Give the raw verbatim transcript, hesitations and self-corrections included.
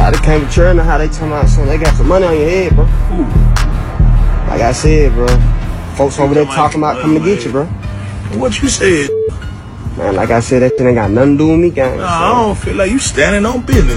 I just came to church how they talking about something. They got some money on your head, bro. Ooh. Like I said, bro. Folks over there talking about coming to get you, bro. What you said? Man, like I said, that shit ain't got nothing to do with me, gang. Nah, I don't feel like you standing on business.